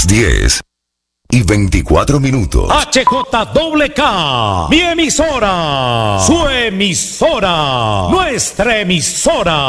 las 10:24. HJWK, mi emisora, su emisora, nuestra emisora.